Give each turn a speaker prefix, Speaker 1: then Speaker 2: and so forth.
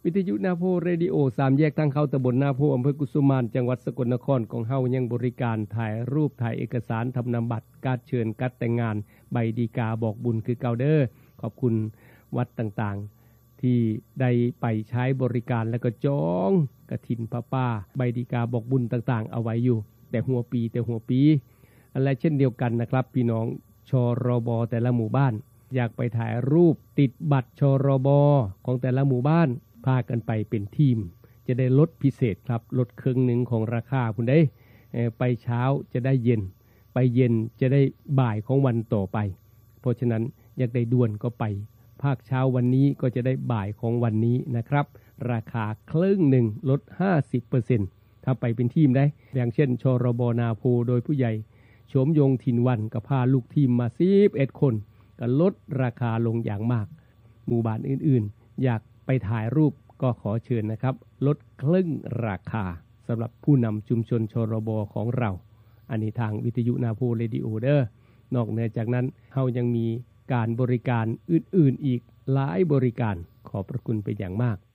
Speaker 1: วิทยุนาโพเรดิโอ3แยกทางเข้าตำบลนาโพอำเภอกุสุมานจังหวัดสกลนครของเฮายังบริการถ่ายรูปถ่ายเอกสารทำนามบัตรการเชิญการแต่งงานใบดีกาบอกบุญคือเก่าเด้อขอบคุณวัดต่างๆที่ได้ไปใช้บริการแล้วก็จองกฐินพระป่าใบดีกาบอกบุญต่างๆเอาไว้อยู่แต่หัวปีและเช่นเดียวกันนะครับพี่น้องชรบแต่ละหมู่บ้านอยากไปถ่ายรูปติดบัตรชรบของแต่ละหมู่บ้านพากันไปเป็นทีมจะได้ลดพิเศษครับลดครึ่งหนึ่งของราคาคุณได้ไปเช้าจะได้เย็นไปเย็นจะได้บ่ายของวันต่อไปเพราะฉะนั้นอยากได้ด่วนก็ไปภาคเช้าวันนี้ก็จะได้บ่ายของวันนี้นะครับราคาครึ่งหนึ่งลด 50% ถ้าไปเป็นทีมได้อย่างเช่นชรบนาโพโดยผู้ใหญ่โฉมยงถิ่นวันก็พาลูกทีมมา11คนก็ลดราคาลงอย่างมากหมู่บ้านอื่นๆอยากไปถ่ายรูปก็ขอเชิญนะครับลดครึ่งราคาสำหรับผู้นำชุมชนชรบของเราอันนี้ทางวิทยุนาโพเรดิโอเดอร์นอกเหนือจากนั้นเฮายังมีการบริการอื่นๆอีกหลายบริการขอบพระคุณเป็นอย่างมาก